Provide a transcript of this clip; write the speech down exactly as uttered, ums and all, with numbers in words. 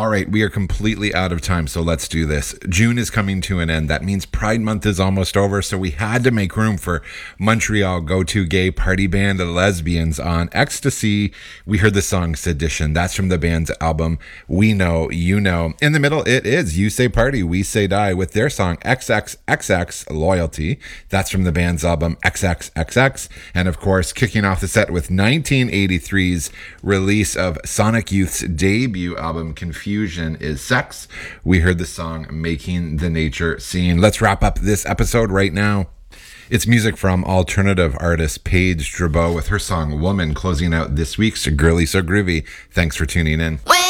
right, we are completely out of time, so let's do this. June is coming to an end. That means Pride Month is almost over, so we had to make room for Montreal go-to gay party band, the Lesbians, on Ecstasy. We heard the song Sedition. That's from the band's album We Know, You Know. In the middle, it is You Say Party, We Say Die with their song X X X X Loyalty. That's from the band's album X X X X. And of course, kicking off the set with nineteen eighty-three's release of Sonic Youth's debut album Confusion is Sex. We heard the song Making the Nature Scene. Let's wrap up this episode right now. It's music from alternative artist Paige Drabeau with her song Woman, closing out this week's Girly So Groovy. Thanks for tuning in.